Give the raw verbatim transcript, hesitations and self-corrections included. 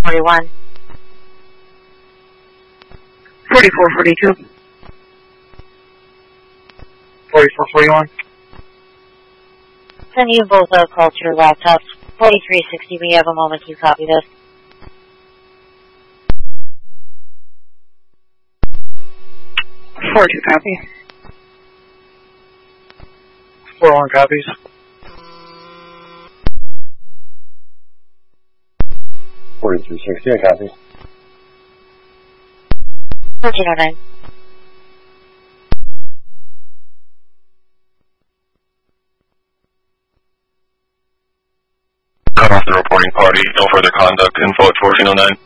forty-one. forty-four forty-two. forty-four forty-one. Send you both a call to your laptops. forty-three sixty, we have a moment to copy this. forty-two copy. forty-one copies. forty-three sixty, I copy. fourteen oh nine. Cut off the reporting party. No further conduct. Info at fourteen oh nine.